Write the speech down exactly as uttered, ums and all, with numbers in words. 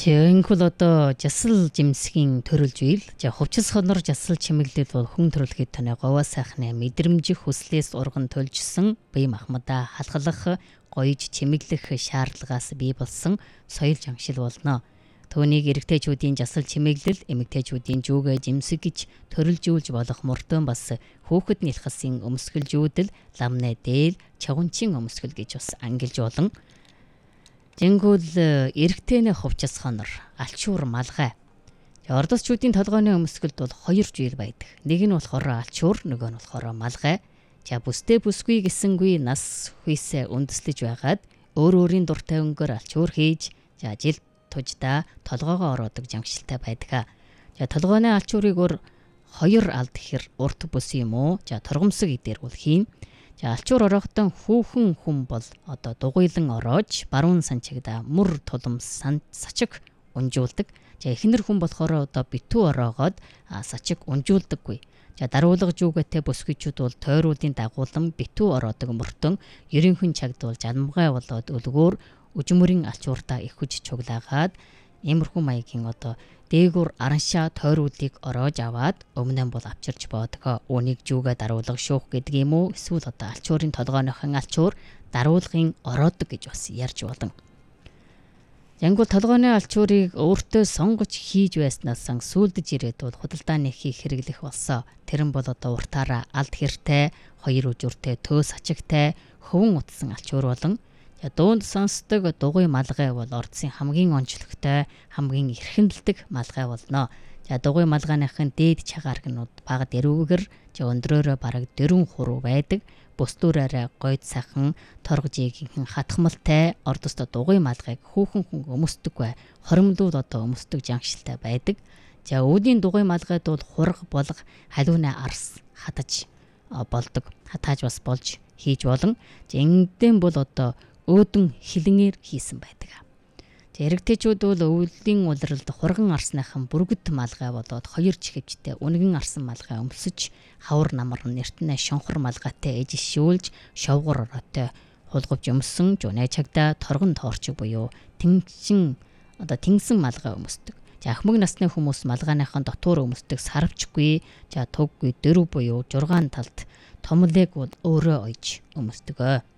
Тэгэнгүүт одоо жасал жимсгийн төрөлж үйл. За хувцас хонор жасал чимэглэл бол хүн төрөлхөд таны говаа сайхны мэдрэмжих хүслээс урган төлжсөн бие махбодаа халахлах гоёж чимэглэх шаардлагаас бий болсон соёл жамшил болно. Түүнийг эрэгтэйчүүдийн жасал чимэглэл, эмэгтэйчүүдийн жүгэ жимсэг гэж төрөлжүүлж болох мөрдөн бас хүүхэд нэлхсэн өмсгөлжүүдэл, ламнэ дээл, чагунчин өмсгөл гэж бас ангилж болон Жингүүл эрэгтэйнэ хувцас хонор, алчуур малгай. Ордосчүүдийн толгойн өмсгөлд бол хоёр жийл байдаг. Нэг нь болохоор алчуур, нөгөө нь болохоор малгай. За бүстэй бүсгүй гэсэнгүй нас хүйсээ үндэслэж байгаад өөр өөрийн дуртай өнгөөр алчуур хийж, за жил туждаа толгоогоо ороодог жамшилтай байдаг. За толгойн алчуурыг өөр хоёр алд гэхэр урт бүс юм уу? За торгомсог идээр бол хийн. За алчуур орохдон хүүхэн хүн бол одоо дугуйлан ороож баруун санчигда мөр тулам сачиг унжуулдаг. За эхнэр хүн болохоор одоо битүү ороогоод сачиг унжуулдаггүй. За даруулга жүгэтэй бүсгүйчүүд бол тойруулын дагуулан битүү ороодог мөртөн ерөнхөн чагд бол жалмгай болоод өлгөөр үжмөрийн алчууртаа их хүч чуглаагаад иймэрхүү маягийн одоо дээгүр араншаа тойруулыг ороож аваад өмнө нь бол авчирч боодгоо. Үүнийг жүгэ даруулга шүүх гэдэг юм уу? Эсвэл одоо алчуурын толгойнхон алчуур даруулгын ороодог гэж бас ярьж болон. Янгуул толгойн алчуурыг өөртөө сонгож хийж байснаас сүулдэж ирээд бол худалдааны хийх хэрэглэх болсон. Тэр нь бол одоо уртаараа алд хэртэй, хоёр үжүртэй, төөс ачигтай, хөвөн утсан алчуур болон дуунд сонсдог дугуй малгай бол ордсын хамгийн онцлогтой, хамгийн эрхэмлдэг малгай болно. За дугуй малгайныхын дээд чагаргнууд бага дэрүүгэр өндрөөрөө бараг дөрвөн хуруу байдаг. Бүстүүрээрээ гойд сайхан торгожийнхэн хатхмалтай ордост дугуй малгайг хүүхэн хүн өмсдөггүй, хоримлууд одоо өмсдөг жангшилтай байдаг. За үүдийн дугуй малгайд бол хураг болго халуунаа арс хатаж болдог. Хатааж бас болж хийж болон энгдэн бол одоо өөдөн хилэнээр хийсэн байдаг. Эрэгтэйчүүд бол өвлийн улиралд хурган арсныхан бүргэд малгай болоод хоёр чихвчтэй үнэгэн арсан малгай өмсөж хавар намар нэртнэ шонхор малгайтай эжишүүлж шовгор ороотой хулгавж өмсөн жунай чагда торгон тоорчиг буюу тэнгсэн одоо тэнгсэн малгай өмсдөг. За ахмаг насны хүмүүс малгайныхан дотуур өмсдөг сарвчгүй, за туггүй дөрв буюу жургаан талд томлыг бол өөрөө ойж өмсдөг.